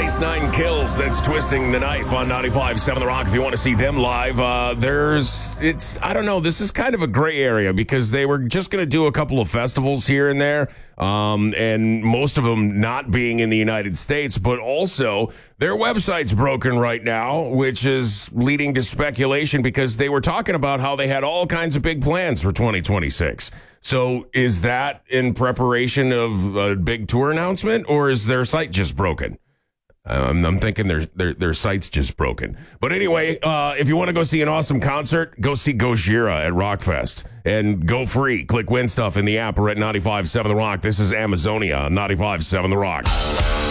Ice Nine Kills, that's Twisting the Knife on 95.7 The Rock. If you want to see them live, I don't know, this is kind of a gray area because they were just going to do a couple of festivals here and there, and most of them not being in the United States, but also their website's broken right now, which is leading to speculation because they were talking about how they had all kinds of big plans for 2026. So is that in preparation of a big tour announcement, or is their site just broken? I'm thinking their site's just broken. But anyway, if you want to go see an awesome concert, go see Gojira at Rockfest. And go free. Click Win Stuff in the app or at 95.7 The Rock. This is Amazonia, 95.7 The Rock.